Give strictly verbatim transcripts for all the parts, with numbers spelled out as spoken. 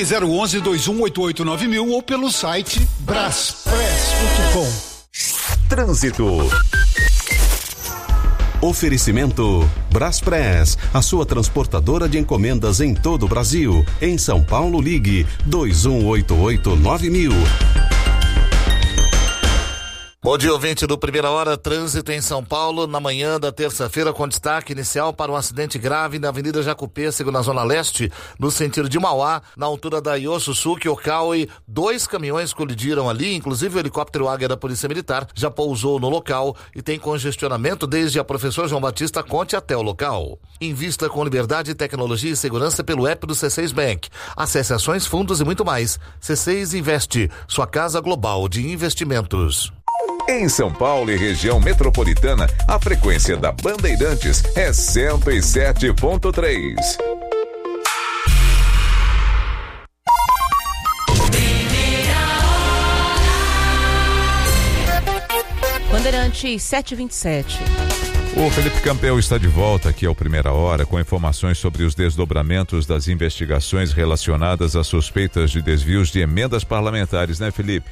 Ligue zero onze, dois um oito oito, nove mil ou pelo site braspress ponto com. Trânsito. Oferecimento Braspress, a sua transportadora de encomendas em todo o Brasil. Em São Paulo, ligue dois um oito oito, nove mil. Bom dia, ouvinte do Primeira Hora, trânsito em São Paulo, na manhã da terça-feira, com destaque inicial para um acidente grave na Avenida Jacupêssego, na Zona Leste, no sentido de Mauá, na altura da Iosusuke, Okaui. Dois caminhões colidiram ali, inclusive o helicóptero Águia da Polícia Militar já pousou no local e tem congestionamento desde a Professor João Batista Conte até o local. Invista com liberdade, tecnologia e segurança pelo app do C seis Bank. Acesse ações, fundos e muito mais. C seis Investe, sua casa global de investimentos. Em São Paulo e região metropolitana, a frequência da Bandeirantes é cento e sete ponto três. Bandeirantes sete e vinte e sete. O Felipe Campbell está de volta aqui ao Primeira Hora com informações sobre os desdobramentos das investigações relacionadas a suspeitas de desvios de emendas parlamentares, né, Felipe?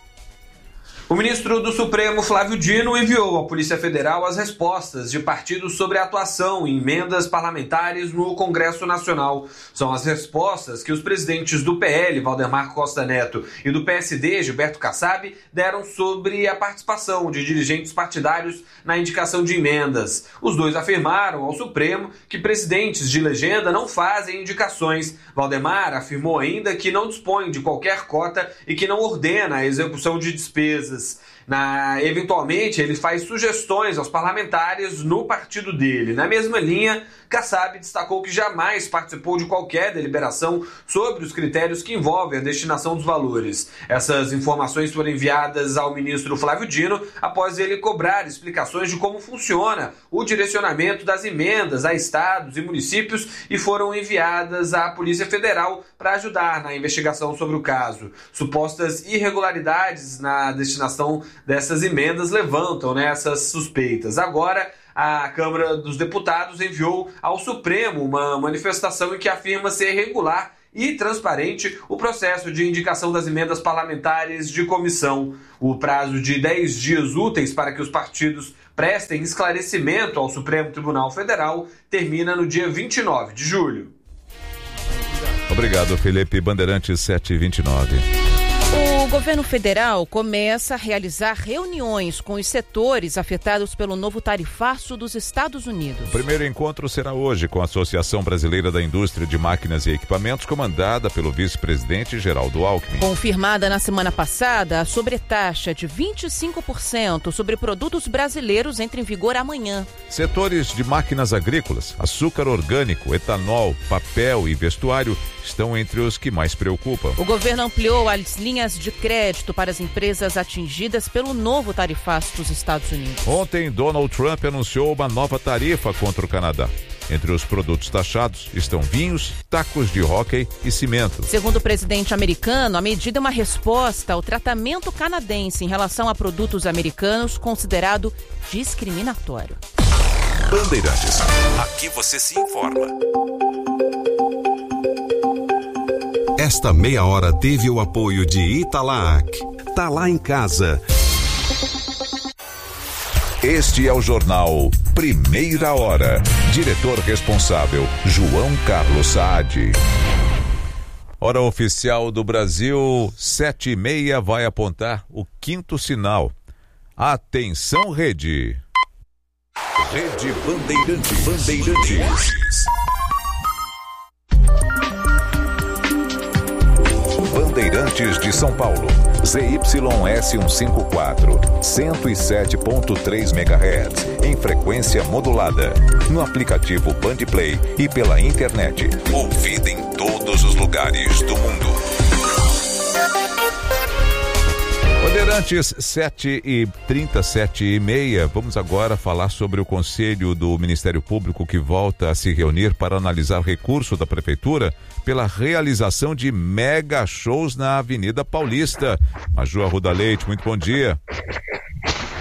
O ministro do Supremo, Flávio Dino, enviou à Polícia Federal as respostas de partidos sobre a atuação em emendas parlamentares no Congresso Nacional. São as respostas que os presidentes do P L, Valdemar Costa Neto, e do P S D, Gilberto Kassab, deram sobre a participação de dirigentes partidários na indicação de emendas. Os dois afirmaram ao Supremo que presidentes de legenda não fazem indicações. Valdemar afirmou ainda que não dispõe de qualquer cota e que não ordena a execução de despesas. Na, eventualmente, ele faz sugestões aos parlamentares no partido dele. Na mesma linha, Kassab destacou que jamais participou de qualquer deliberação sobre os critérios que envolvem a destinação dos valores. Essas informações foram enviadas ao ministro Flávio Dino após ele cobrar explicações de como funciona o direcionamento das emendas a estados e municípios e foram enviadas à Polícia Federal para ajudar na investigação sobre o caso. Supostas irregularidades na destinação dessas emendas levantam, né, essas suspeitas. Agora, a Câmara dos Deputados enviou ao Supremo uma manifestação em que afirma ser regular e transparente o processo de indicação das emendas parlamentares de comissão. O prazo de dez dias úteis para que os partidos prestem esclarecimento ao Supremo Tribunal Federal termina no dia vinte e nove de julho. Obrigado, Felipe. Bandeirantes sete e vinte e nove. O governo federal começa a realizar reuniões com os setores afetados pelo novo tarifaço dos Estados Unidos. O primeiro encontro será hoje com a Associação Brasileira da Indústria de Máquinas e Equipamentos, comandada pelo vice-presidente Geraldo Alckmin. Confirmada na semana passada, a sobretaxa de vinte e cinco por cento sobre produtos brasileiros entra em vigor amanhã. Setores de máquinas agrícolas, açúcar orgânico, etanol, papel e vestuário estão entre os que mais preocupam. O governo ampliou as linhas de crédito para as empresas atingidas pelo novo tarifaço dos Estados Unidos. Ontem, Donald Trump anunciou uma nova tarifa contra o Canadá. Entre os produtos taxados estão vinhos, tacos de hóquei e cimento. Segundo o presidente americano, a medida é uma resposta ao tratamento canadense em relação a produtos americanos considerado discriminatório. Bandeirantes. Aqui você se informa. Esta meia hora teve o apoio de Italac. Tá lá em casa. Este é o jornal Primeira Hora. Diretor responsável, João Carlos Saad. Hora oficial do Brasil, sete e meia, vai apontar o quinto sinal. Atenção, rede. Rede Bandeirantes. Bandeirantes. Bandeirantes de São Paulo, Z Y S cento e cinquenta e quatro, cento e sete ponto três megahertz, em frequência modulada, no aplicativo Bandplay e pela internet, ouvida em todos os lugares do mundo. Bandeirantes sete e trinta, sete e meia, vamos agora falar sobre o Conselho do Ministério Público que volta a se reunir para analisar recurso da Prefeitura pela realização de mega shows na Avenida Paulista. Maju Arruda Leite, muito bom dia.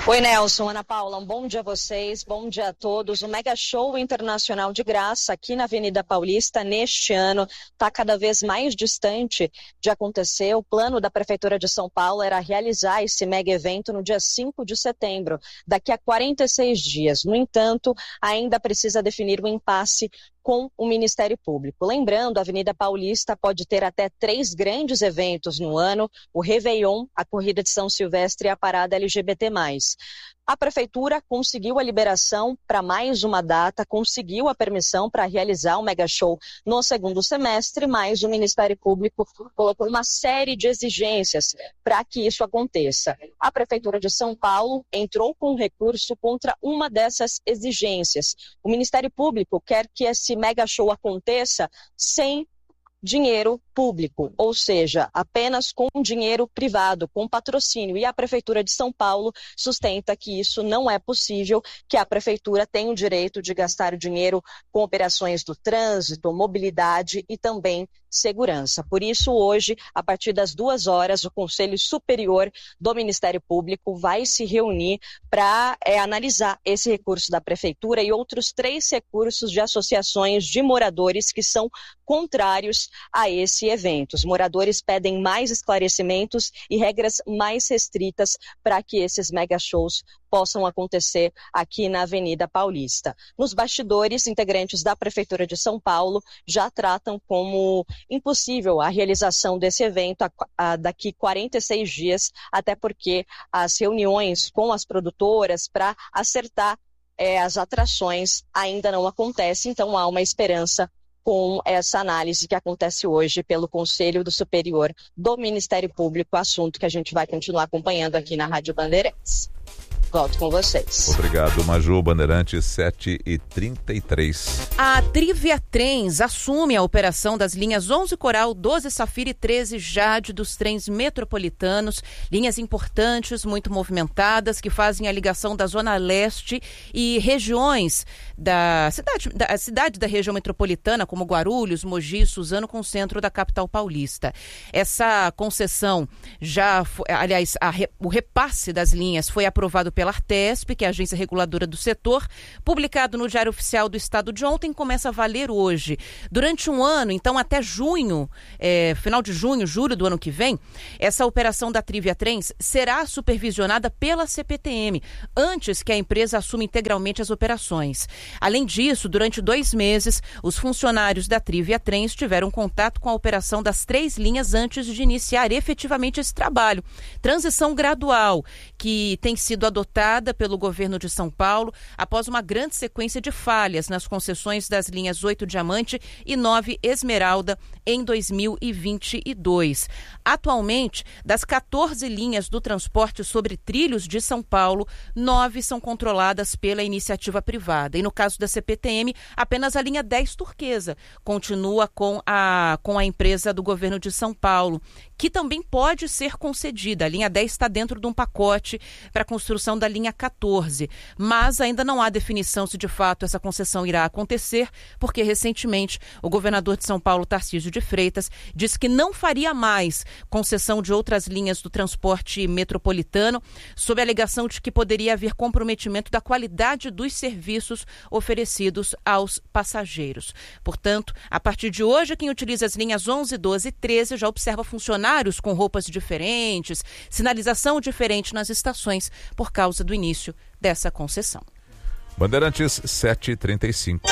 Oi, Nelson, Ana Paula, um bom dia a vocês, bom dia a todos. O Mega Show Internacional de Graça aqui na Avenida Paulista neste ano está cada vez mais distante de acontecer. O plano da Prefeitura de São Paulo era realizar esse mega evento no dia cinco de setembro, daqui a quarenta e seis dias. No entanto, ainda precisa definir o impasse com o Ministério Público. Lembrando, a Avenida Paulista pode ter até três grandes eventos no ano: o Réveillon, a Corrida de São Silvestre e a Parada L G B T mais. A Prefeitura conseguiu a liberação para mais uma data, conseguiu a permissão para realizar o Mega Show no segundo semestre, mas o Ministério Público colocou uma série de exigências para que isso aconteça. A Prefeitura de São Paulo entrou com um recurso contra uma dessas exigências. O Ministério Público quer que esse Mega Show aconteça sem dinheiro público, ou seja, apenas com dinheiro privado, com patrocínio. E a Prefeitura de São Paulo sustenta que isso não é possível, que a Prefeitura tem o direito de gastar dinheiro com operações do trânsito, mobilidade e também segurança. Por isso, hoje, a partir das duas horas, o Conselho Superior do Ministério Público vai se reunir para é, analisar esse recurso da Prefeitura e outros três recursos de associações de moradores que são contrários a esse evento. Os moradores pedem mais esclarecimentos e regras mais restritas para que esses mega shows possam acontecer aqui na Avenida Paulista. Nos bastidores, integrantes da Prefeitura de São Paulo já tratam como impossível a realização desse evento a, a, daqui quarenta e seis dias, até porque as reuniões com as produtoras para acertar é, as atrações ainda não acontecem, então há uma esperança com essa análise que acontece hoje pelo Conselho do Superior do Ministério Público, assunto que a gente vai continuar acompanhando aqui na Rádio Bandeirantes. Volto com vocês. Obrigado, Maju. Bandeirantes sete e trinta e três. A Trivia Trens assume a operação das linhas onze Coral, doze Safira e treze Jade dos trens metropolitanos, linhas importantes, muito movimentadas, que fazem a ligação da Zona Leste e regiões da cidade da, cidade da região metropolitana, como Guarulhos, Mogi e Suzano, com o centro da capital paulista. Essa concessão já, foi, aliás, a, o repasse das linhas foi aprovado pela Artesp, que é a agência reguladora do setor, publicado no Diário Oficial do Estado de ontem, começa a valer hoje. Durante um ano, então até junho, é, final de junho, julho do ano que vem, essa operação da Trivia Trens será supervisionada pela C P T M, antes que a empresa assuma integralmente as operações. Além disso, durante dois meses, os funcionários da Trivia Trens tiveram contato com a operação das três linhas antes de iniciar efetivamente esse trabalho. Transição gradual, que tem sido adotada pelo governo de São Paulo após uma grande sequência de falhas nas concessões das linhas oito Diamante e nove Esmeralda em dois mil e vinte e dois. Atualmente, das quatorze linhas do transporte sobre trilhos de São Paulo, nove são controladas pela iniciativa privada. E no caso da C P T M, apenas a linha dez Turquesa continua com a, com a empresa do governo de São Paulo, que também pode ser concedida. A linha dez está dentro de um pacote para a construção da linha quatorze, mas ainda não há definição se de fato essa concessão irá acontecer, porque recentemente o governador de São Paulo, Tarcísio de Freitas, disse que não faria mais concessão de outras linhas do transporte metropolitano, sob a alegação de que poderia haver comprometimento da qualidade dos serviços oferecidos aos passageiros. Portanto, a partir de hoje, quem utiliza as linhas onze, doze e treze já observa funcionários com roupas diferentes, sinalização diferente nas estações por causa do início dessa concessão. Bandeirantes sete e trinta e cinco.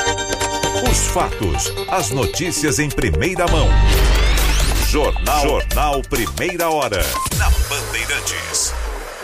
Os fatos, as notícias em primeira mão. Jornal, Jornal Primeira Hora. Na Bandeirantes.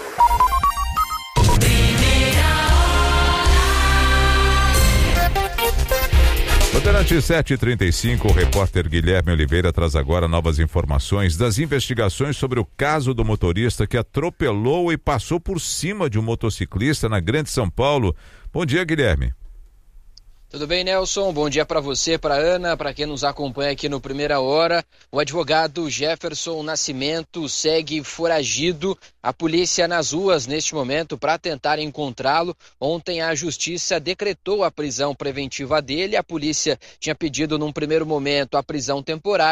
Bandeirantes sete e trinta e cinco, o repórter Guilherme Oliveira traz agora novas informações das investigações sobre o caso do motorista que atropelou e passou por cima de um motociclista na Grande São Paulo. Bom dia, Guilherme. Tudo bem, Nelson? Bom dia para você, para Ana, para quem nos acompanha aqui no Primeira Hora. O advogado Jefferson Nascimento segue foragido. A polícia nas ruas neste momento para tentar encontrá-lo. Ontem a justiça decretou a prisão preventiva dele. A polícia tinha pedido num primeiro momento a prisão temporária.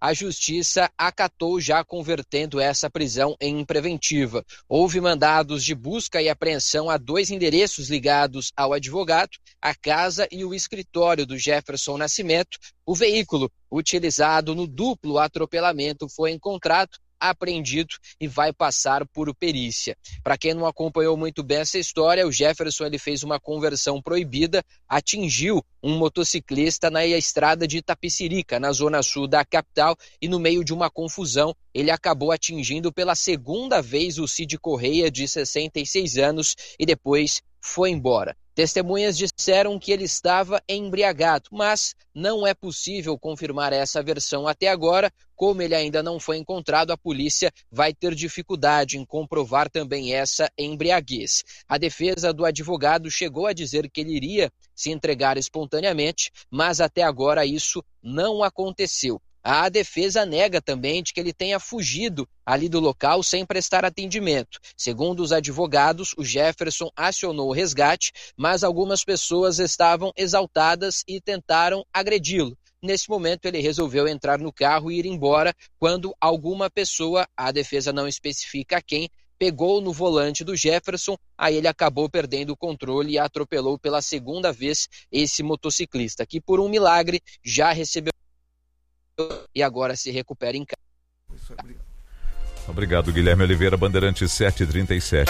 a justiça acatou, já convertendo essa prisão em preventiva. Houve mandados de busca e apreensão a dois endereços ligados ao advogado, a casa e o escritório do Jefferson Nascimento. O veículo utilizado no duplo atropelamento foi encontrado, apreendido e vai passar por perícia. Para quem não acompanhou muito bem essa história, o Jefferson ele fez uma conversão proibida, atingiu um motociclista na estrada de Itapecerica, na zona sul da capital, e no meio de uma confusão ele acabou atingindo pela segunda vez o Cid Correia, de sessenta e seis anos, e depois foi embora. Testemunhas disseram que ele estava embriagado, mas não é possível confirmar essa versão até agora. Como ele ainda não foi encontrado, a polícia vai ter dificuldade em comprovar também essa embriaguez. A defesa do advogado chegou a dizer que ele iria se entregar espontaneamente, mas até agora isso não aconteceu. A defesa nega também de que ele tenha fugido ali do local sem prestar atendimento. Segundo os advogados, o Jefferson acionou o resgate, mas algumas pessoas estavam exaltadas e tentaram agredi-lo. Nesse momento, ele resolveu entrar no carro e ir embora, quando alguma pessoa, a defesa não especifica quem, pegou no volante do Jefferson, aí ele acabou perdendo o controle e atropelou pela segunda vez esse motociclista, que por um milagre já recebeu e agora se recupera em casa. Obrigado, Guilherme Oliveira, Bandeirantes sete e trinta e sete.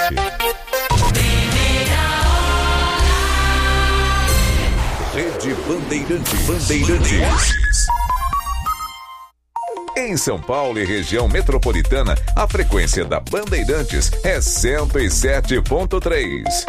Rede Bandeirantes. Bandeirantes. Em São Paulo e região metropolitana, a frequência da Bandeirantes é cento e sete ponto três.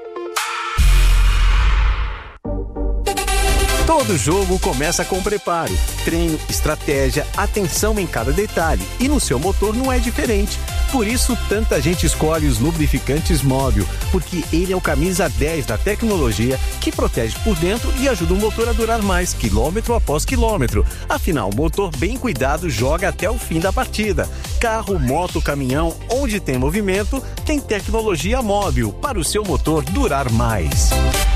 Todo jogo começa com preparo, treino, estratégia, atenção em cada detalhe. E no seu motor não é diferente. Por isso, tanta gente escolhe os lubrificantes Móbil, porque ele é o camisa dez da tecnologia que protege por dentro e ajuda o motor a durar mais, quilômetro após quilômetro. Afinal, o motor bem cuidado joga até o fim da partida. Carro, moto, caminhão, onde tem movimento, tem tecnologia Móbil para o seu motor durar mais.